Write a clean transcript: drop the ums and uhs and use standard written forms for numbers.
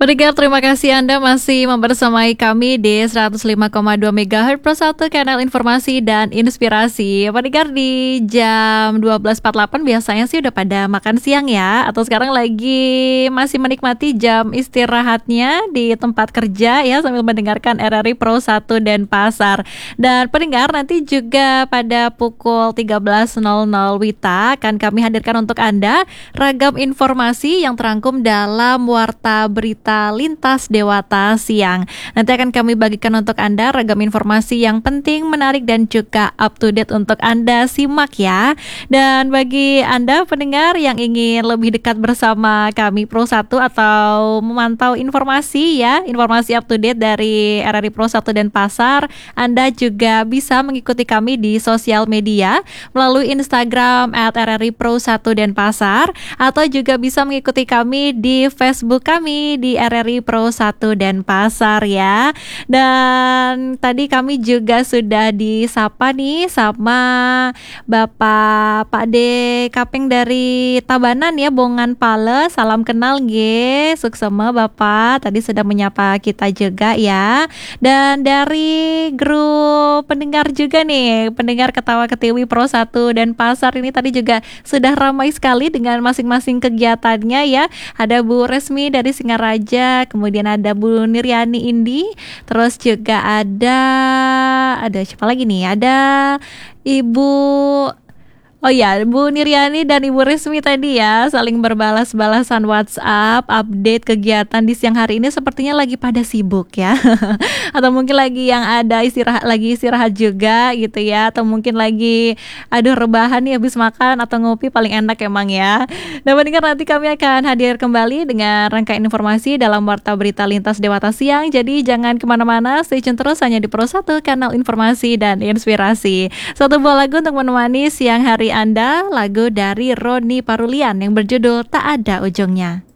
Pendengar, terima kasih Anda masih membersamai kami di 105,2 MHz Pro 1 kanal informasi dan inspirasi. Pendengar, di jam 12.48 biasanya sih udah pada makan siang ya, atau sekarang lagi masih menikmati jam istirahatnya di tempat kerja ya, sambil mendengarkan RRI Pro 1 dan Pasar. Dan pendengar, nanti juga pada pukul 13.00 WITA akan kami hadirkan untuk Anda ragam informasi yang terangkum dalam Warta Berita Lintas Dewata Siang. Nanti akan kami bagikan untuk Anda ragam informasi yang penting, menarik, dan juga up to date untuk Anda simak ya. Dan bagi Anda pendengar yang ingin lebih dekat bersama kami Pro 1 atau memantau informasi ya, informasi up to date dari RRI Pro 1 dan Pasar, Anda juga bisa mengikuti kami di sosial media melalui Instagram @RRI Pro 1 dan Pasar, atau juga bisa mengikuti kami di Facebook kami di RRI Pro 1 dan Pasar ya. Dan tadi kami juga sudah disapa nih sama Bapak Pak D Kapeng dari Tabanan ya, Bongan Pale. Salam kenal nggih, suksema Bapak. Tadi sudah menyapa kita juga ya. Dan dari grup pendengar juga nih, pendengar Ketawa Ketiwi Pro 1 dan Pasar ini tadi juga sudah ramai sekali dengan masing-masing kegiatannya ya. Ada Bu Resmi dari Singaraja, kemudian ada Bu Niryani Indi, terus juga ada siapa lagi nih? Ada Ibu Bu Niryani dan Ibu Resmi tadi ya, saling berbalas-balasan WhatsApp, update kegiatan di siang hari ini sepertinya lagi pada sibuk ya. Atau mungkin lagi yang ada istirahat juga gitu ya, atau mungkin lagi rebahan nih habis makan atau ngopi, paling enak emang ya. Dan pendengar, nanti kami akan hadir kembali dengan rangkaian informasi dalam Warta Berita Lintas Dewata Siang. Jadi jangan kemana-mana, stay tune terus hanya di Pro 1 kanal informasi dan inspirasi. Satu buah lagu untuk menemani siang hari Anda, lagu dari Roni Parulian yang berjudul Tak Ada Ujungnya.